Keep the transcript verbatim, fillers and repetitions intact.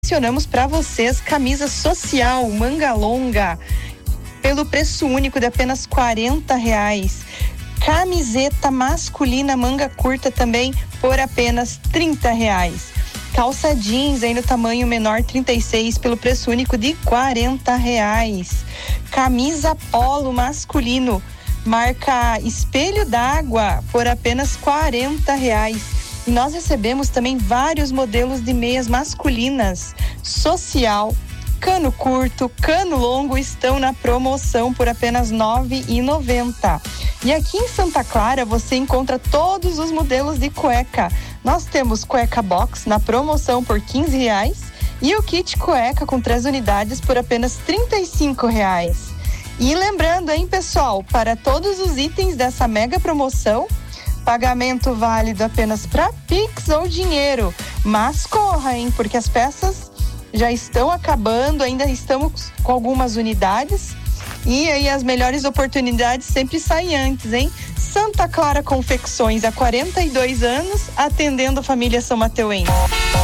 Selecionamos para vocês camisa social manga longa pelo preço único de apenas quarenta reais. Camiseta masculina manga curta também por apenas trinta reais. Calça jeans aí no tamanho menor trinta e seis pelo preço único de quarenta reais. Camisa polo masculino marca Espelho d'Água por apenas quarenta reais. E nós recebemos também vários modelos de meias masculinas, social, cano curto, cano longo estão na promoção por apenas nove reais e noventa centavos. E aqui em Santa Clara você encontra todos os modelos de cueca. Nós temos cueca box na promoção por quinze reais e o kit cueca com três unidades por apenas trinta e cinco reais. E lembrando, hein, pessoal, para todos os itens dessa mega promoção, pagamento válido apenas para Pix ou dinheiro. Mas corra, hein, porque as peças já estão acabando, ainda estamos com algumas unidades. E aí as melhores oportunidades sempre saem antes, hein? Santa Clara Confecções, há quarenta e dois anos, atendendo a família São Mateuense.